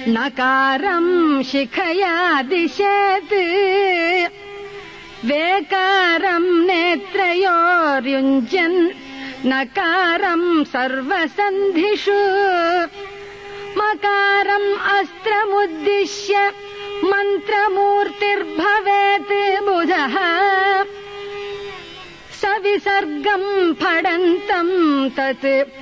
नकारम् शिखया दिशेत् वेकारम् नेत्रयोर्युञ्जन् नकारम् सर्वसन्धिषु मकारम् अस्त्रमुद्दिश्य मन्त्रमूर्तिर्भवेत् बुधः सविसर्गम् फडन्तम् तत्